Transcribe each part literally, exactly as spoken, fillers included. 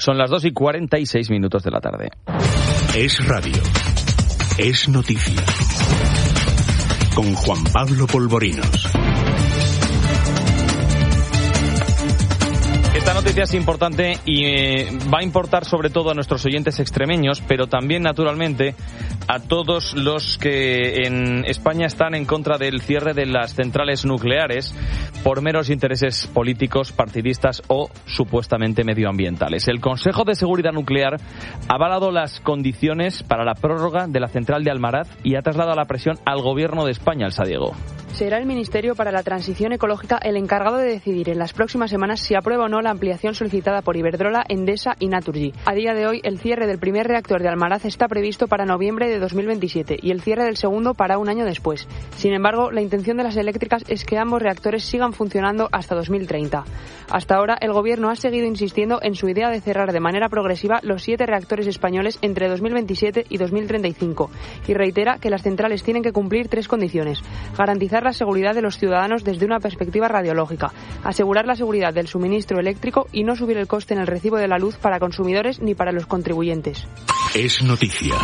Son las dos y cuarenta y seis minutos de la tarde. Es radio. Es noticia. Con Juan Pablo Polvorinos. Esta noticia es importante y eh, va a importar sobre todo a nuestros oyentes extremeños, pero también, naturalmente, a todos los que en España están en contra del cierre de las centrales nucleares por meros intereses políticos, partidistas o supuestamente medioambientales. El Consejo de Seguridad Nuclear ha avalado las condiciones para la prórroga de la central de Almaraz y ha trasladado la presión al Gobierno de España, Elsa Diego. Será el Ministerio para la Transición Ecológica el encargado de decidir en las próximas semanas si aprueba o no la ampliación solicitada por Iberdrola, Endesa y Naturgy. A día de hoy, el cierre del primer reactor de Almaraz está previsto para noviembre de dos mil veintisiete y el cierre del segundo para un año después. Sin embargo, la intención de las eléctricas es que ambos reactores sigan funcionando hasta dos mil treinta. Hasta ahora, el Gobierno ha seguido insistiendo en su idea de cerrar de manera progresiva los siete reactores españoles entre dos mil veintisiete y dos mil treinta y cinco y reitera que las centrales tienen que cumplir tres condiciones: garantizar la seguridad de los ciudadanos desde una perspectiva radiológica, asegurar la seguridad del suministro eléctrico y no subir el coste en el recibo de la luz para consumidores ni para los contribuyentes. Es noticia.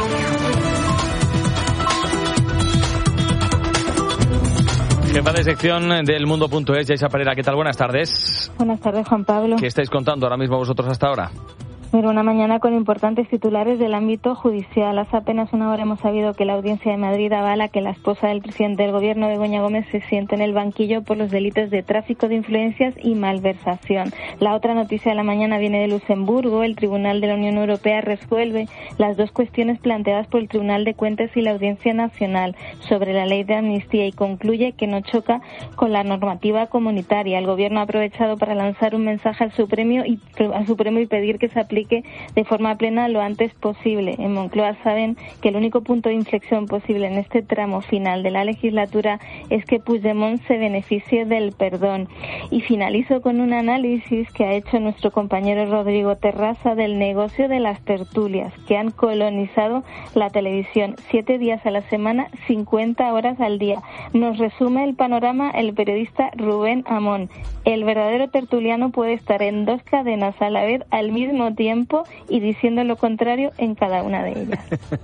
Jefa de sección del Mundo.es, Yaisa Pereira, ¿qué tal? Buenas tardes. Buenas tardes, Juan Pablo. ¿Qué estáis contando ahora mismo vosotros hasta ahora? Pero una mañana con importantes titulares del ámbito judicial. Hace apenas una hora hemos sabido que la Audiencia de Madrid avala que la esposa del presidente del Gobierno, Begoña Gómez, se siente en el banquillo por los delitos de tráfico de influencias y malversación. La otra noticia de la mañana viene de Luxemburgo. El Tribunal de la Unión Europea resuelve las dos cuestiones planteadas por el Tribunal de Cuentas y la Audiencia Nacional sobre la ley de amnistía y concluye que no choca con la normativa comunitaria. El Gobierno ha aprovechado para lanzar un mensaje al Supremo y, al Supremo y pedir que se aplique de forma plena lo antes posible. En Moncloa saben que el único punto de inflexión posible en este tramo final de la legislatura es que Puigdemont se beneficie del perdón. Y finalizo con un análisis que ha hecho nuestro compañero Rodrigo Terraza del negocio de las tertulias, que han colonizado la televisión siete días a la semana, cincuenta horas al día. Nos resume el panorama el periodista Rubén Amón. El verdadero tertuliano puede estar en dos cadenas a la vez al mismo tiempo y diciendo lo contrario en cada una de ellas.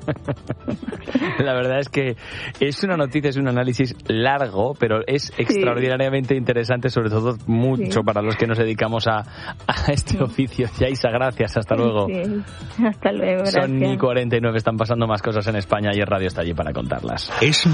La verdad es que es una noticia, es un análisis largo, pero es extraordinariamente sí. interesante, sobre todo mucho sí. para los que nos dedicamos a, a este sí. oficio. Yaisa, gracias, hasta luego. Sí. Hasta luego, gracias. Son y cuarenta y nueve, están pasando más cosas en España y el radio está allí para contarlas. Es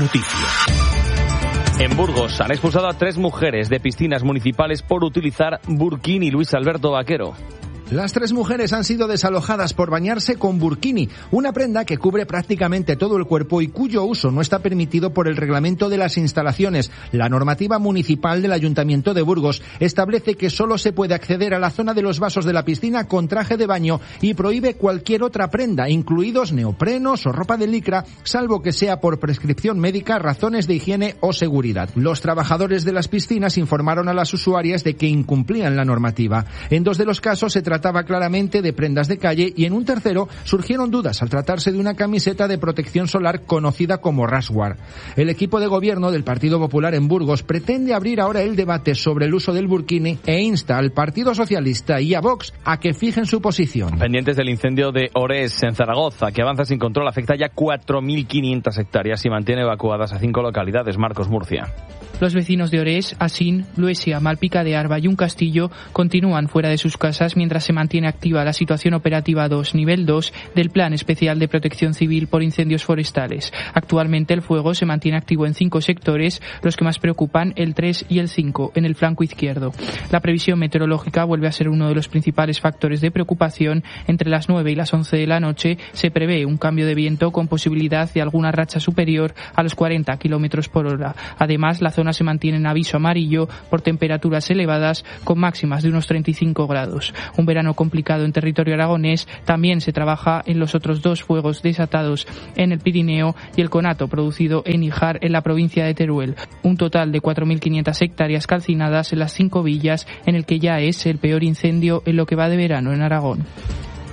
noticia. En Burgos han expulsado a tres mujeres de piscinas municipales por utilizar burkini. Luis Alberto Vaquero. Las tres mujeres han sido desalojadas por bañarse con burkini, una prenda que cubre prácticamente todo el cuerpo y cuyo uso no está permitido por el reglamento de las instalaciones. La normativa municipal del Ayuntamiento de Burgos establece que solo se puede acceder a la zona de los vasos de la piscina con traje de baño y prohíbe cualquier otra prenda, incluidos neoprenos o ropa de licra, salvo que sea por prescripción médica, razones de higiene o seguridad. Los trabajadores de las piscinas informaron a las usuarias de que incumplían la normativa. En dos de los casos se trataba trataba claramente de prendas de calle y en un tercero surgieron dudas al tratarse de una camiseta de protección solar conocida como Rashguard. El equipo de gobierno del Partido Popular en Burgos pretende abrir ahora el debate sobre el uso del burkini e insta al Partido Socialista y a Vox a que fijen su posición. Pendientes del incendio de Ores en Zaragoza, que avanza sin control, afecta ya cuatro mil quinientas hectáreas y mantiene evacuadas a cinco localidades. Marcos Murcia. Los vecinos de Ores, Asín, Luesia, Malpica de Arba y Un Castillo continúan fuera de sus casas mientras se mantiene activa la situación operativa dos, nivel dos del Plan Especial de Protección Civil por Incendios Forestales. Actualmente el fuego se mantiene activo en cinco sectores, los que más preocupan el tres y el cinco, en el flanco izquierdo. La previsión meteorológica vuelve a ser uno de los principales factores de preocupación. Entre las nueve y las once de la noche se prevé un cambio de viento con posibilidad de alguna racha superior a los cuarenta kilómetros por hora. Además, la zona se mantiene en aviso amarillo por temperaturas elevadas con máximas de unos treinta y cinco grados. Un verano complicado en territorio aragonés. También se trabaja en los otros dos fuegos desatados en el Pirineo y el conato producido en Híjar, en la provincia de Teruel. Un total de cuatro mil quinientas hectáreas calcinadas en las cinco villas, en el que ya es el peor incendio en lo que va de verano en Aragón.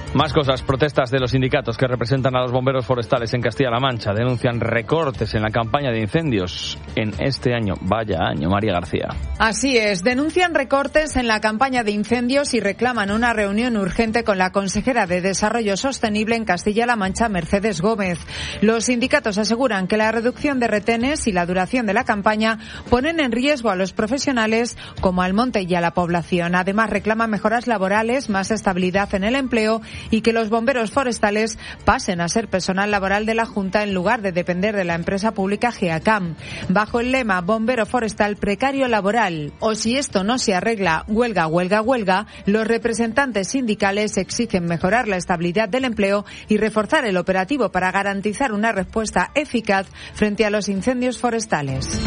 Más cosas, protestas de los sindicatos que representan a los bomberos forestales en Castilla-La Mancha. Denuncian recortes en la campaña de incendios en este año. Vaya año, María García. Así es, denuncian recortes en la campaña de incendios y reclaman una reunión urgente con la consejera de Desarrollo Sostenible en Castilla-La Mancha, Mercedes Gómez. Los sindicatos aseguran que la reducción de retenes y la duración de la campaña ponen en riesgo a los profesionales como al monte y a la población. Además, reclaman mejoras laborales, más estabilidad en el empleo y que los bomberos forestales pasen a ser personal laboral de la Junta en lugar de depender de la empresa pública GEACAM. Bajo el lema Bombero Forestal Precario Laboral, o si esto no se arregla, huelga, huelga, huelga, los representantes sindicales exigen mejorar la estabilidad del empleo y reforzar el operativo para garantizar una respuesta eficaz frente a los incendios forestales.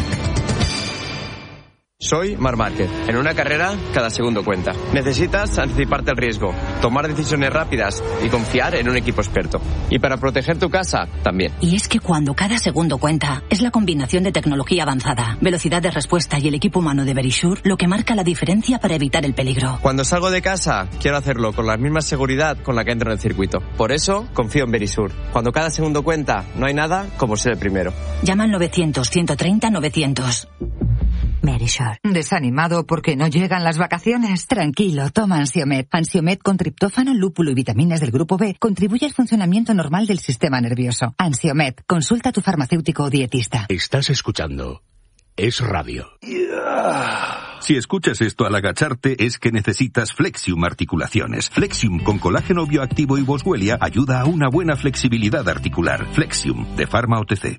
Soy Marc Márquez. En una carrera, cada segundo cuenta. Necesitas anticiparte al riesgo, tomar decisiones rápidas y confiar en un equipo experto. Y para proteger tu casa, también. Y es que cuando cada segundo cuenta, es la combinación de tecnología avanzada, velocidad de respuesta y el equipo humano de Verisure lo que marca la diferencia para evitar el peligro. Cuando salgo de casa, quiero hacerlo con la misma seguridad con la que entro en el circuito. Por eso, confío en Verisure. Cuando cada segundo cuenta, no hay nada como ser el primero. Llama al novecientos, ciento treinta, novecientos. Verisure. ¿Desanimado porque no llegan las vacaciones? Tranquilo, toma Ansiomed. Ansiomed con triptófano, lúpulo y vitaminas del grupo B contribuye al funcionamiento normal del sistema nervioso. Ansiomed, consulta a tu farmacéutico o dietista. Estás escuchando Es Radio. Yeah. Si escuchas esto al agacharte es que necesitas Flexium Articulaciones. Flexium con colágeno bioactivo y boswellia ayuda a una buena flexibilidad articular. Flexium de Pharma O T C.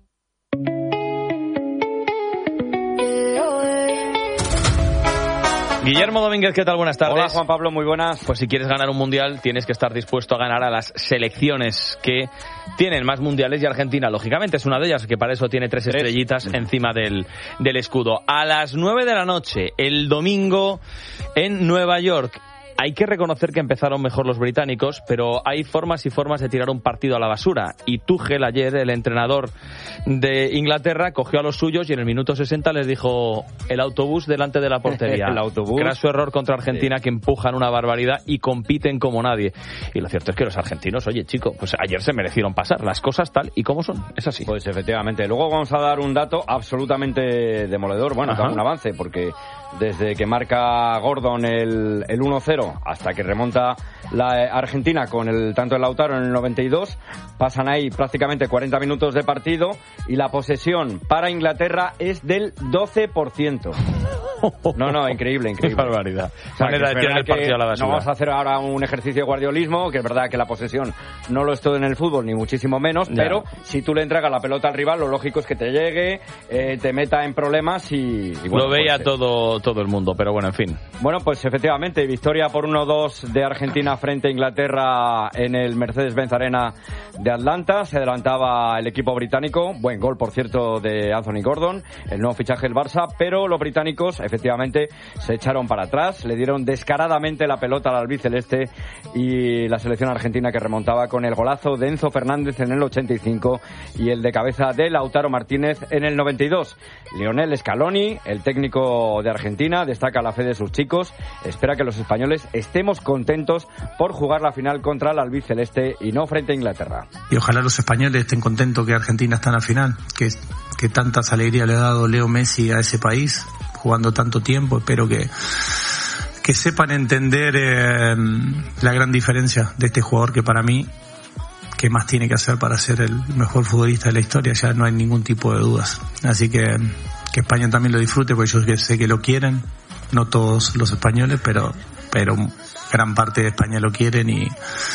Guillermo Domínguez, ¿qué tal? Buenas tardes. Hola, Juan Pablo, muy buenas. Pues si quieres ganar un mundial, tienes que estar dispuesto a ganar a las selecciones que tienen más mundiales y Argentina, lógicamente, es una de ellas, que para eso tiene tres, tres. estrellitas encima del, del escudo. A las nueve de la noche, el domingo, en Nueva York. Hay que reconocer que empezaron mejor los británicos, pero hay formas y formas de tirar un partido a la basura. Y Tuchel ayer, el entrenador de Inglaterra, cogió a los suyos y en el minuto sesenta les dijo el autobús delante de la portería. El autobús. Graso error contra Argentina, sí, que empujan una barbaridad y compiten como nadie. Y lo cierto es que los argentinos, oye chico, pues ayer se merecieron pasar. Las cosas tal y como son. Es así. Pues efectivamente. Luego vamos a dar un dato absolutamente demoledor. Bueno, da un avance porque desde que marca Gordon el, el uno cero hasta que remonta la Argentina con el tanto de Lautaro en el noventa y dos, pasan ahí prácticamente cuarenta minutos de partido y la posesión para Inglaterra es del doce por ciento. No, no, increíble, increíble. Qué barbaridad. O sea, manera de tirar el partido a la basura. No vamos a hacer ahora un ejercicio de guardiolismo, que es verdad que la posesión no lo es todo en el fútbol, ni muchísimo menos, ya. Pero si tú le entregas la pelota al rival, lo lógico es que te llegue, eh, te meta en problemas y... y bueno, lo veía pues, todo, todo el mundo, pero bueno, en fin. Bueno, pues efectivamente, victoria por uno dos de Argentina frente a Inglaterra en el Mercedes-Benz Arena de Atlanta. Se adelantaba el equipo británico, buen gol, por cierto, de Anthony Gordon, el nuevo fichaje del Barça, pero los británicos, efectivamente, se echaron para atrás, le dieron descaradamente la pelota al albiceleste y la selección argentina que remontaba con el golazo de Enzo Fernández en el ochenta y cinco y el de cabeza de Lautaro Martínez en el noventa y dos. Lionel Scaloni, el técnico de Argentina, destaca la fe de sus chicos, espera que los españoles estemos contentos por jugar la final contra el albiceleste y no frente a Inglaterra. Y ojalá los españoles estén contentos que Argentina está en la final, que, que tantas alegrías le ha dado Leo Messi a ese país, jugando tanto tiempo. Espero que, que sepan entender eh, la gran diferencia de este jugador que para mí, que más tiene que hacer para ser el mejor futbolista de la historia, ya no hay ningún tipo de dudas. Así que que España también lo disfrute, porque yo sé que lo quieren, no todos los españoles, pero pero gran parte de España lo quieren y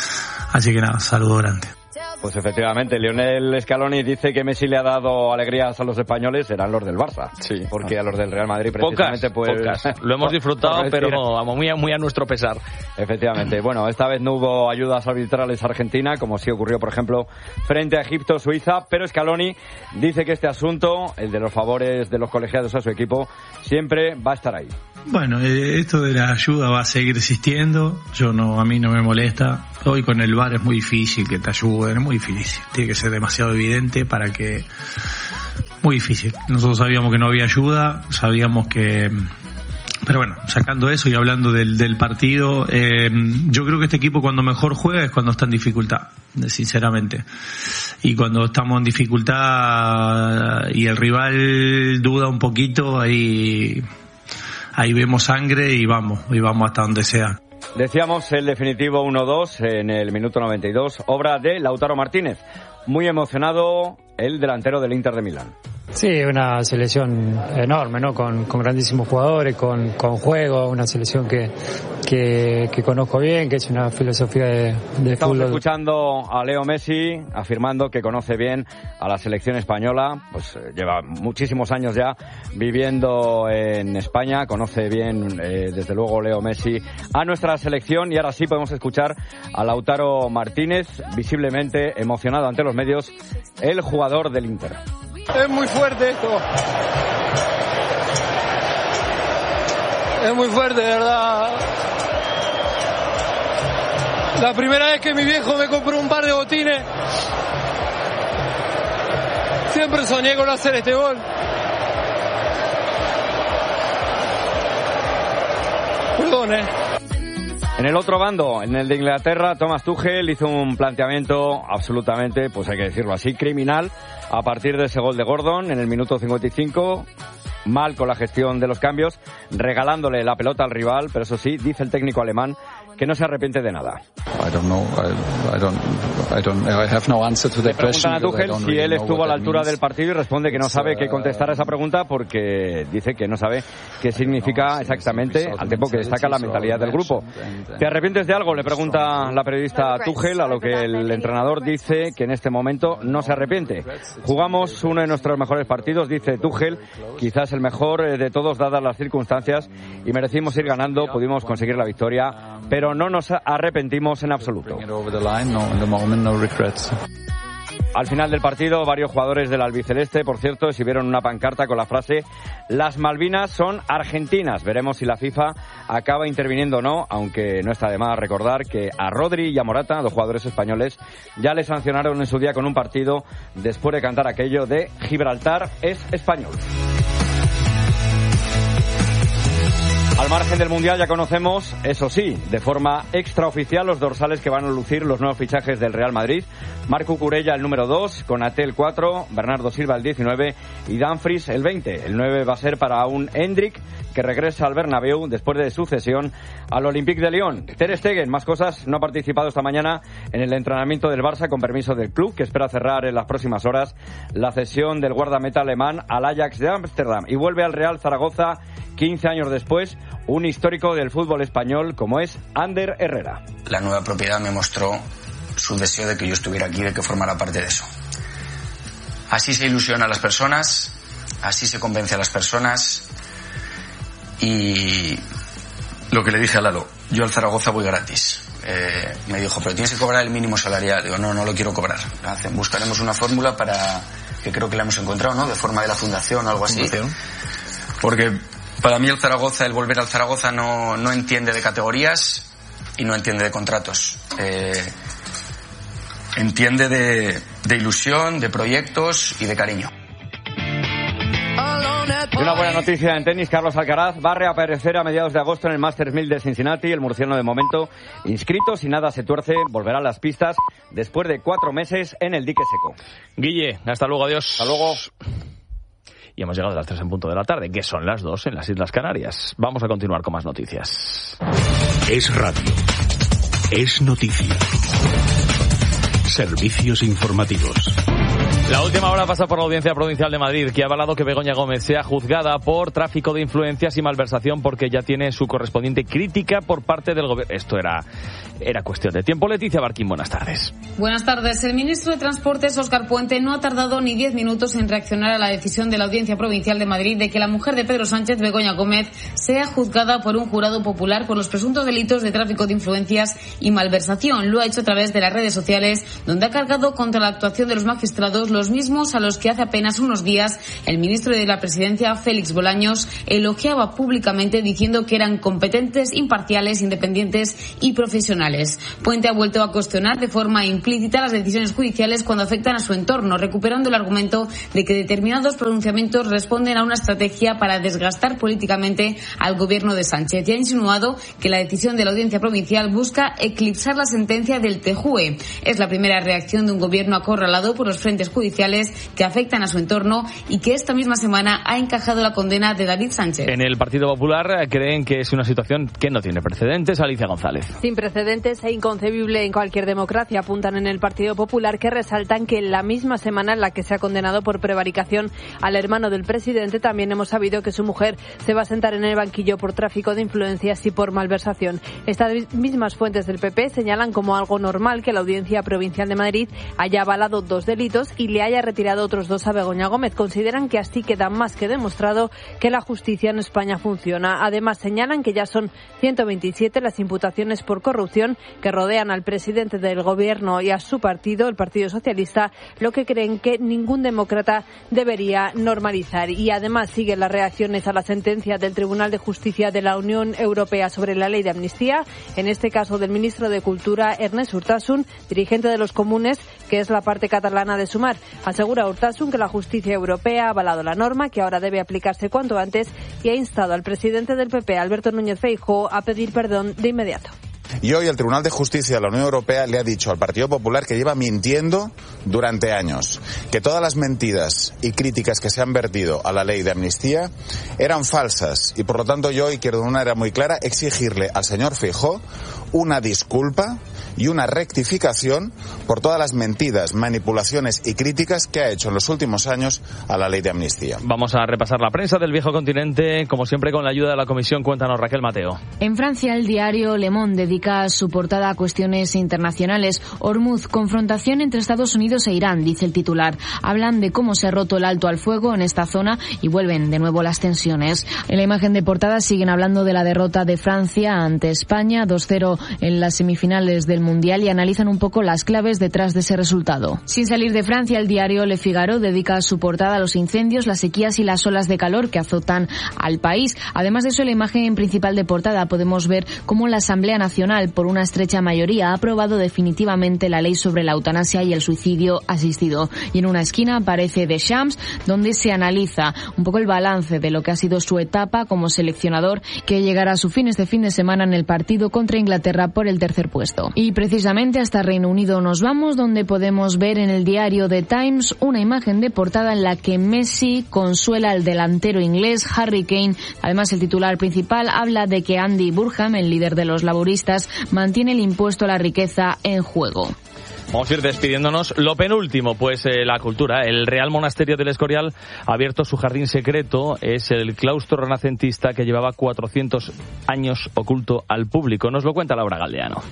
así que nada, saludo grande. Pues efectivamente, Lionel Scaloni dice que Messi le ha dado alegrías a los españoles, serán los del Barça. Sí. Porque a los del Real Madrid precisamente pocas, pues... Pocas. Lo hemos disfrutado, pero muy a, muy a nuestro pesar. Efectivamente. Bueno, esta vez no hubo ayudas arbitrales a Argentina, como sí ocurrió, por ejemplo, frente a Egipto, Suiza, pero Scaloni dice que este asunto, el de los favores de los colegiados a su equipo, siempre va a estar ahí. Bueno, esto de la ayuda va a seguir existiendo. Yo no, a mí no me molesta. Hoy con el V A R es muy difícil que te ayuden, es muy difícil. Tiene que ser demasiado evidente para que... Muy difícil. Nosotros sabíamos que no había ayuda, sabíamos que Pero bueno, sacando eso y hablando del, del partido, eh, yo creo que este equipo cuando mejor juega es cuando está en dificultad, sinceramente. Y cuando estamos en dificultad y el rival duda un poquito, ahí, ahí vemos sangre y vamos, y vamos hasta donde sea. Decíamos el definitivo uno dos en el minuto noventa y dos, obra de Lautaro Martínez. Muy emocionado el delantero del Inter de Milán. Sí, una selección enorme, ¿no? Con, con grandísimos jugadores, con, con juego, una selección que, que, que conozco bien, que es una filosofía de, de Estamos fútbol. escuchando a Leo Messi afirmando que conoce bien a la selección española, pues lleva muchísimos años ya viviendo en España, conoce bien, eh, desde luego, Leo Messi a nuestra selección, y ahora sí podemos escuchar a Lautaro Martínez, visiblemente emocionado ante los medios, el jugador del Inter. Es muy fuerte esto. Es muy fuerte, de verdad. La primera vez que mi viejo me compró un par de botines, siempre soñé con hacer este gol. Perdón, eh. En el otro bando, en el de Inglaterra, Thomas Tuchel hizo un planteamiento absolutamente, pues hay que decirlo así, criminal, a partir de ese gol de Gordon en el minuto cincuenta y cinco, mal con la gestión de los cambios, regalándole la pelota al rival, pero eso sí, dice el técnico alemán que no se arrepiente de nada. I don't know. I, I don't, I don't, I have no answer to that question. Le preguntan a Tuchel si él estuvo a la altura del partido y responde que no sabe qué contestar a esa pregunta porque dice que no sabe qué significa exactamente, al tiempo que destaca la mentalidad del grupo. ¿Te arrepientes de algo?, le pregunta la periodista Tuchel, a lo que el entrenador dice que en este momento no se arrepiente. Jugamos uno de nuestros mejores partidos, dice Tuchel, quizás el mejor de todos dadas las circunstancias, y merecimos ir ganando, pudimos conseguir la victoria, pero no nos arrepentimos en absoluto. Al final del partido, varios jugadores del albiceleste, por cierto, exhibieron una pancarta con la frase "Las Malvinas son argentinas". Veremos si la FIFA acaba interviniendo o no, aunque no está de más recordar que a Rodri y a Morata, dos jugadores españoles, ya le sancionaron en su día con un partido después de cantar aquello de "Gibraltar es español". Al margen del Mundial ya conocemos, eso sí, de forma extraoficial, los dorsales que van a lucir los nuevos fichajes del Real Madrid. Marco Cucurella el número dos, Konaté el cuatro, Bernardo Silva el diecinueve y Dumfries el veinte. El nueve va a ser para un Endrick que regresa al Bernabéu después de su cesión al Olympique de Lyon. Ter Stegen, más cosas, no ha participado esta mañana en el entrenamiento del Barça con permiso del club, que espera cerrar en las próximas horas la cesión del guardameta alemán al Ajax de Ámsterdam, y vuelve al Real Zaragoza quince años después, un histórico del fútbol español como es Ander Herrera. La nueva propiedad me mostró su deseo de que yo estuviera aquí, de que formara parte de eso. Así se ilusiona a las personas, así se convence a las personas, y lo que le dije a Lalo, yo al Zaragoza voy gratis. Eh, me dijo, pero tienes que cobrar el mínimo salarial. Digo, no, no lo quiero cobrar. Buscaremos una fórmula para, que creo que la hemos encontrado, ¿no? De forma de la fundación o algo así. Porque para mí el Zaragoza, el volver al Zaragoza no, no entiende de categorías y no entiende de contratos. Eh, entiende de, de ilusión, de proyectos y de cariño. Y una buena noticia en tenis, Carlos Alcaraz va a reaparecer a mediados de agosto en el Masters mil de Cincinnati. El murciano, de momento inscrito, si nada se tuerce, volverá a las pistas después de cuatro meses en el dique seco. Guille, hasta luego, adiós. Hasta luego. Y hemos llegado a las tres en punto de la tarde, que son las dos en las Islas Canarias. Vamos a continuar con más noticias. Es radio. Es noticia. Servicios informativos. La última hora pasa por la Audiencia Provincial de Madrid, que ha avalado que Begoña Gómez sea juzgada por tráfico de influencias y malversación, porque ya tiene su correspondiente crítica por parte del gobierno. Esto era, era cuestión de tiempo. Leticia Barquín, buenas tardes. Buenas tardes. El ministro de Transportes, Óscar Puente, no ha tardado ni diez minutos en reaccionar a la decisión de la Audiencia Provincial de Madrid de que la mujer de Pedro Sánchez, Begoña Gómez, sea juzgada por un jurado popular por los presuntos delitos de tráfico de influencias y malversación. Lo ha hecho a través de las redes sociales, donde ha cargado contra la actuación de los magistrados los los mismos a los que hace apenas unos días el ministro de la Presidencia, Félix Bolaños, elogiaba públicamente diciendo que eran competentes, imparciales, independientes y profesionales. Puente ha vuelto a cuestionar de forma implícita las decisiones judiciales cuando afectan a su entorno, recuperando el argumento de que determinados pronunciamientos responden a una estrategia para desgastar políticamente al gobierno de Sánchez, y ha insinuado que la decisión de la Audiencia Provincial busca eclipsar la sentencia del T J U E. Es la primera reacción de un gobierno acorralado por los frentes judiciales que afectan a su entorno y que esta misma semana ha encajado la condena de David Sánchez. En el Partido Popular creen que es una situación que no tiene precedentes. Alicia González. Sin precedentes e inconcebible en cualquier democracia, apuntan en el Partido Popular, que resaltan que en la misma semana en la que se ha condenado por prevaricación al hermano del presidente, también hemos sabido que su mujer se va a sentar en el banquillo por tráfico de influencias y por malversación. Estas mismas fuentes del P P señalan como algo normal que la Audiencia Provincial de Madrid haya avalado dos delitos y le haya retirado otros dos a Begoña Gómez. Consideran que así queda más que demostrado que la justicia en España funciona. Además, señalan que ya son ciento veintisiete las imputaciones por corrupción que rodean al presidente del Gobierno y a su partido, el Partido Socialista, lo que creen que ningún demócrata debería normalizar. Y además siguen las reacciones a la sentencia del Tribunal de Justicia de la Unión Europea sobre la ley de amnistía, en este caso del ministro de Cultura, Ernest Urtasun, dirigente de los Comunes, que es la parte catalana de Sumar. Asegura Urtasun que la justicia europea ha avalado la norma, que ahora debe aplicarse cuanto antes, y ha instado al presidente del P P, Alberto Núñez Feijóo, a pedir perdón de inmediato. Y hoy el Tribunal de Justicia de la Unión Europea le ha dicho al Partido Popular que lleva mintiendo durante años, que todas las mentiras y críticas que se han vertido a la ley de amnistía eran falsas, y por lo tanto yo hoy quiero de una manera muy clara exigirle al señor Feijóo una disculpa y una rectificación por todas las mentiras, manipulaciones y críticas que ha hecho en los últimos años a la ley de amnistía. Vamos a repasar la prensa del viejo continente, como siempre con la ayuda de la Comisión. Cuéntanos, Raquel Mateo. En Francia, el diario Le Monde dedica su portada a cuestiones internacionales. Hormuz, confrontación entre Estados Unidos e Irán, dice el titular. Hablan de cómo se ha roto el alto al fuego en esta zona y vuelven de nuevo las tensiones. En la imagen de portada siguen hablando de la derrota de Francia ante España, dos cero en las semifinales del Mundial, y analizan un poco las claves detrás de ese resultado. Sin salir de Francia, el diario Le Figaro dedica su portada a los incendios, las sequías y las olas de calor que azotan al país. Además de eso, en la imagen principal de portada podemos ver cómo la Asamblea Nacional, por una estrecha mayoría, ha aprobado definitivamente la ley sobre la eutanasia y el suicidio asistido. Y en una esquina aparece Deschamps, donde se analiza un poco el balance de lo que ha sido su etapa como seleccionador, que llegará a su fin este fin de semana en el partido contra Inglaterra por el tercer puesto. Y precisamente hasta Reino Unido nos vamos, donde podemos ver en el diario The Times una imagen de portada en la que Messi consuela al delantero inglés Harry Kane. Además, el titular principal habla de que Andy Burnham, el líder de los laboristas, mantiene el impuesto a la riqueza en juego. Vamos a ir despidiéndonos. Lo penúltimo, pues eh, la cultura. El Real Monasterio del Escorial ha abierto su jardín secreto. Es el claustro renacentista que llevaba cuatrocientos años oculto al público. Nos lo cuenta Laura Galdeano.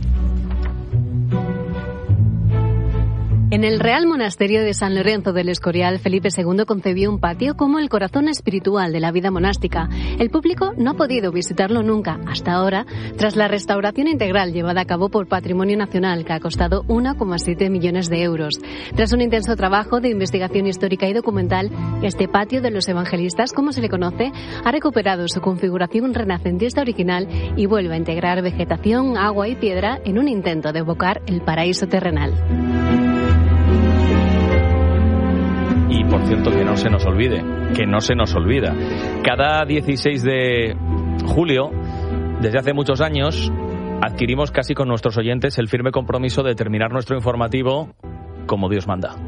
En el Real Monasterio de San Lorenzo del Escorial, Felipe segundo concebió un patio como el corazón espiritual de la vida monástica. El público no ha podido visitarlo nunca, hasta ahora, tras la restauración integral llevada a cabo por Patrimonio Nacional, que ha costado uno coma siete millones de euros. Tras un intenso trabajo de investigación histórica y documental, este patio de los evangelistas, como se le conoce, ha recuperado su configuración renacentista original y vuelve a integrar vegetación, agua y piedra en un intento de evocar el paraíso terrenal. Y por cierto, que no se nos olvide, que no se nos olvida. Cada dieciséis de julio, desde hace muchos años, adquirimos casi con nuestros oyentes el firme compromiso de terminar nuestro informativo como Dios manda.